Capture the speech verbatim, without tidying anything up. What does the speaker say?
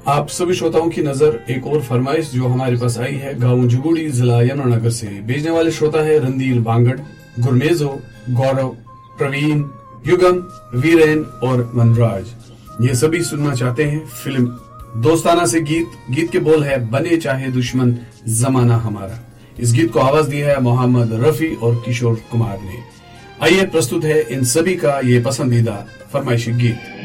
आप सभी श्रोताओं की नजर एक और फरमाइश जो हमारे पास आई है गांव जुगुड़ी जिला यमुनानगर से। भेजने वाले श्रोता है रणधीर बांगड़, गुरमेजो, गौरव, प्रवीण, युगम, वीरेन और वनराज। ये सभी सुनना चाहते हैं फिल्म दोस्ताना से गीत। गीत के बोल है बने चाहे दुश्मन जमाना हमारा। इस गीत को आवाज दी है मोहम्मद रफी और किशोर कुमार ने। आइए प्रस्तुत है इन सभी का ये पसंदीदा फरमाइशी गीत।